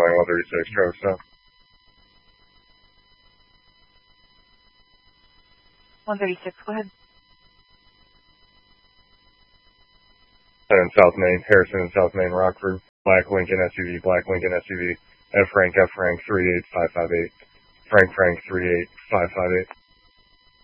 Flying 136, Travis stop. 136, go ahead. And South Main, Harrison and South Main, Rockford, Black Lincoln SUV, F Frank 38558, Frank 38558.